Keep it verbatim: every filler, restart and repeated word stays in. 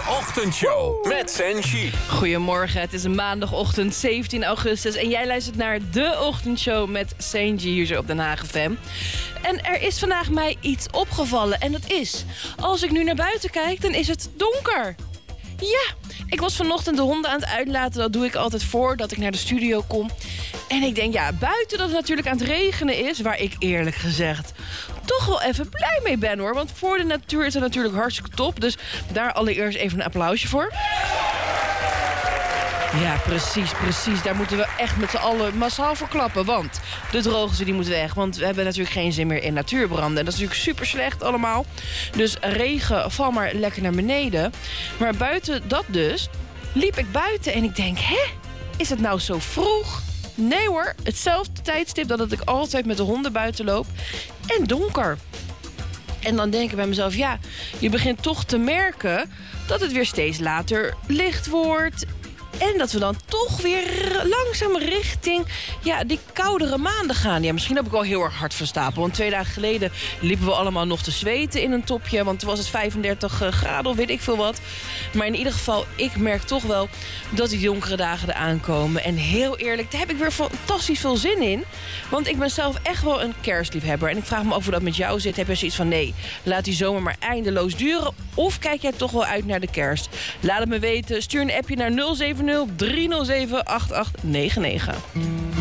Ochtendshow met Senshi. Goedemorgen, het is een maandagochtend zeventien augustus... en jij luistert naar de Ochtendshow met Senshi hier zo op Den Haag F M. En er is vandaag mij iets opgevallen en dat is... als ik nu naar buiten kijk, dan is het donker. Ja, ik was vanochtend de honden aan het uitlaten. Dat doe ik altijd voordat ik naar de studio kom. En ik denk, ja, buiten dat het natuurlijk aan het regenen is... waar ik eerlijk gezegd toch wel even blij mee ben, hoor. Want voor de natuur is het natuurlijk hartstikke top. Dus daar allereerst even een applausje voor. Ja, precies, precies. Daar moeten we echt met z'n allen massaal voor klappen. Want de droogte die moet weg. Want we hebben natuurlijk geen zin meer in natuurbranden. En dat is natuurlijk super slecht allemaal. Dus regen, val maar lekker naar beneden. Maar buiten dat dus, liep ik buiten en ik denk... hè, is het nou zo vroeg? Nee hoor, hetzelfde tijdstip dat ik altijd met de honden buiten loop. En donker. En dan denk ik bij mezelf, ja, je begint toch te merken... dat het weer steeds later licht wordt... En dat we dan toch weer langzaam richting ja, die koudere maanden gaan. Ja, misschien heb ik wel heel erg hard van stapel. Want twee dagen geleden liepen we allemaal nog te zweten in een topje. Want toen was het vijfendertig graden of weet ik veel wat. Maar in ieder geval, ik merk toch wel dat die donkere dagen eraan komen. En heel eerlijk, daar heb ik weer fantastisch veel zin in. Want ik ben zelf echt wel een kerstliefhebber. En ik vraag me af hoe dat met jou zit. Heb je zoiets van, nee, laat die zomer maar eindeloos duren? Of kijk jij toch wel uit naar de kerst? Laat het me weten. Stuur een appje naar nul zeven nul drie nul zeven acht acht negen negen.